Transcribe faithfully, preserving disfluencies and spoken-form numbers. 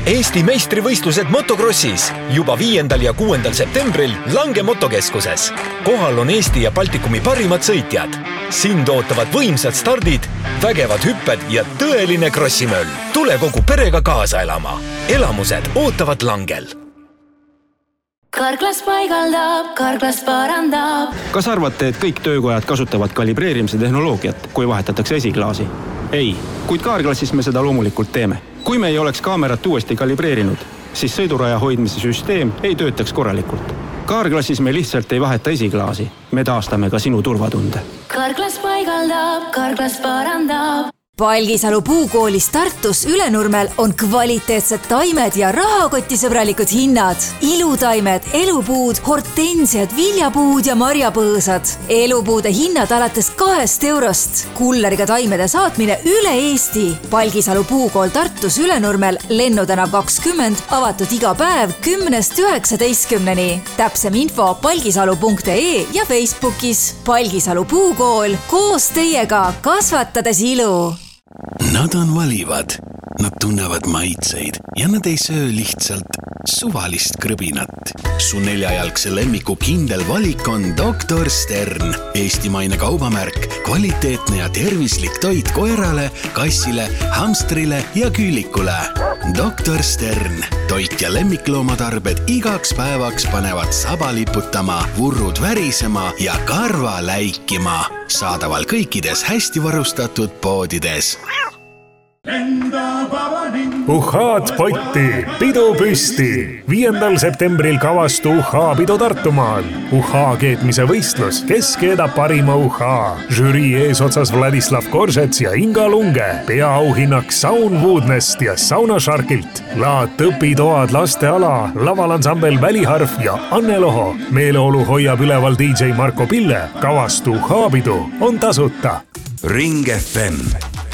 Eesti meistrivõistlused motokrossis juba viiendal ja kuuendal septembril Lange motokeskuses. Kohal on Eesti ja Baltikumi parimad sõitjad. Sind ootavad võimsad stardid, vägevad hüpped ja tõeline krossimöll. Tule kogu perega kaasa elama. Elamused ootavad Langel. Karklas paigaldab, Karklas parandab. Kas arvate, et kõik töökojad kasutavad kalibreerimise tehnoloogiat, kui vahetatakse esiklaasi? Ei, kuid Kaarklassis me seda loomulikult teeme. Kui me ei oleks kaamerat uuesti kalibreerinud, siis sõiduraja hoidmise süsteem ei töötaks korralikult. Kaarklassis me lihtsalt ei vaheta esiklaasi. Me taastame ka sinu turvatunde. Karklas paigaldab, Karklas parandab. Palgisalu puukoolis Tartus Ülenurmel on kvaliteetsed taimed ja rahakotisõbralikud hinnad. Ilutaimed, elupuud, hortensiad, viljapuud ja marjapõõsad. Elupuude hinnad alates kahest eurost. Kulleriga taimede saatmine üle Eesti. Palgisalu puukool Tartus Ülenurmel, Lennutänav kakskümmend, avatud iga päev kümnest üheksateistkümneni. Täpsem info palgisalu punkt ee ja Facebookis. Palgisalu puukool, koos teiega kasvatades ilu. Nad on valivad, nad tunnevad maitseid ja nad ei söö lihtsalt suvalist krõbinat. Su neljajalgse lemmiku kindel valik on doktor Stern. Eestimaine kaubamärk, kvaliteetne ja tervislik toit koerale, kassile, hamstrile ja küülikule. doktor Stern. Toit ja lemmikloomatarbed igaks päevaks panevad saba liputama, vurrud värisema ja karva läikima. Saadaval kõikides hästi varustatud poodides. Uhhaad potti, pidu püsti. Viiendal septembril kavastu Uhhaa pidu Tartumaal. Uhhaa keetmise võistlus, kes keedab parima Uhhaa. Žürii eesotsas Vladislav Korsets ja Inga Lunge. Peaauhinnaks Saun Woodnest ja Sauna Sharkilt. Laat õpitoad lasteala, lavalansambel Väliharf ja Anne Loho. Meeleolu hoiab üleval D J Marko Pille. Kavastu Uhhaa pidu on tasuta. Ring F M